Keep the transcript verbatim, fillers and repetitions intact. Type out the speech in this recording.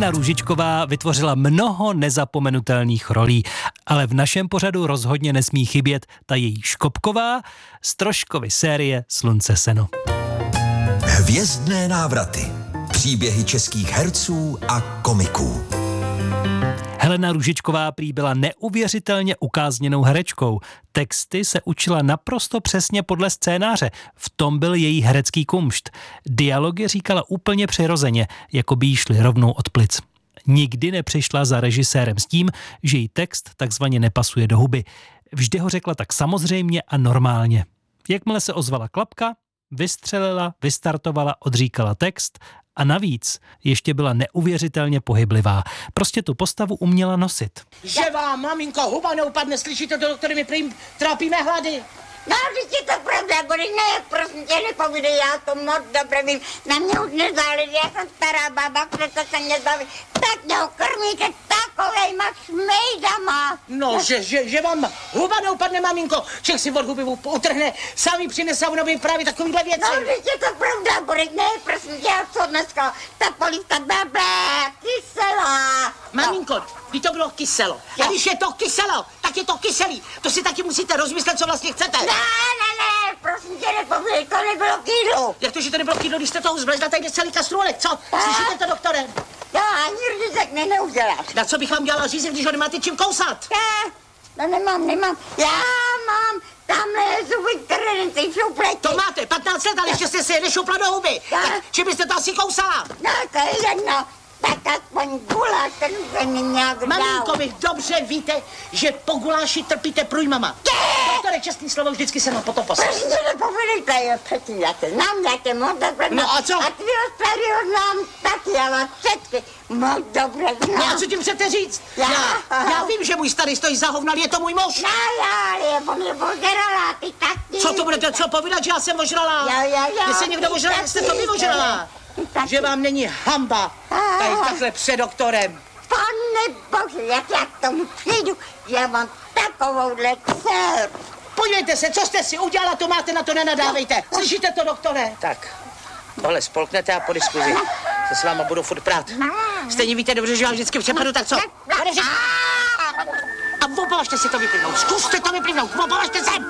Helena Růžičková vytvořila mnoho nezapomenutelných rolí, ale v našem pořadu rozhodně nesmí chybět ta její škopková z Troškovy série Slunce seno. Hvězdné návraty. Příběhy českých herců a komiků. Helena Růžičková prý byla neuvěřitelně ukázněnou herečkou. Texty se učila naprosto přesně podle scénáře. V tom byl její herecký kumšt. Dialogy říkala úplně přirozeně, jako by jí šly rovnou od plic. Nikdy nepřišla za režisérem s tím, že jí text takzvaně nepasuje do huby. Vždy ho řekla tak samozřejmě a normálně. Jakmile se ozvala klapka, vystřelila, vystartovala, odříkala text a navíc ještě byla neuvěřitelně pohyblivá. Prostě tu postavu uměla nosit. Že vám, maminko, huba neupadne, slyšíte to, doktory, my trápíme hlady. No, když je to pravda, Boris, ne, prosím tě, nepovídej, já to moc dobře vím. Na mě už nezáleží, já jsem stará baba, přesto se mě zbaví. Tak mě ho krmíte takovejma šmejdama. No, že, že, že vám huba neupadne, maminko, Čech si od huby utrhne, sami přinese v nový právě takovýhle věci. No, když je to pravda, Boris, ne, prosím tě, já co dneska, ta polívka blblé, kyselá. Maminko, když to bylo kyselo, a když je to kyselo, tak je to kyselý. To si taky musíte rozmyslet, co vlastně chcete. Ne, ne, ne, prosím tě, nepovídej, to nebylo k jídlu. Jak to, že to nebylo k jídlu, když jste toho zblezla tady celý kastrůlek, co? Slyšíte to, doktore? Já ani řízek ne, neuděláš. Na co bych vám dělala řízek, když ho nemáte čím kousat? Ne, no nemám, nemám, já mám tamhle zuby, které nejsou šoupleti. To máte, patnáct let, ale ještě jste si je nešoupla do huby. Tak čím byste to asi kousala? No, to je jedno. Tak aspoň guláš, ten se mi nějak dál. Maminko, vy dobře víte, že po guláši trpíte průjmama. Doktore, čestný slovo, vždycky se mám potom poslat. Prostě nepovědejte, jo, předtím, já tě znám, já tě moc dobře znám. No a co? A tvýho starého znám taky, já vás všetky moc dobře znám. No a co tím chcete říct? Já? Já, já vím, že můj starý stojí za hovno, ale je to můj muž. No já, ale on je ožralá, ty taky. Co to budete co povídat, že já jsem ožralá? Jo, jo, jo. Jestli někdo ty ožralá, taky, jste to vy ožralá. ty taky. Že vám není hamba tady takhle před doktorem. Pane bože, jak já k tomu přijdu, já mám takovouhle dceru. Podívejte se, co jste si udělala, to máte, na to nenadávejte. Slyšíte to, doktore? Tak, tohle spolknete a po diskuzi se s váma budu furt prát. Stejně víte dobře, že vám vždycky přepadu, tak co? A opalažte si to vyplivnout, zkuste to vyplivnout, opalažte se!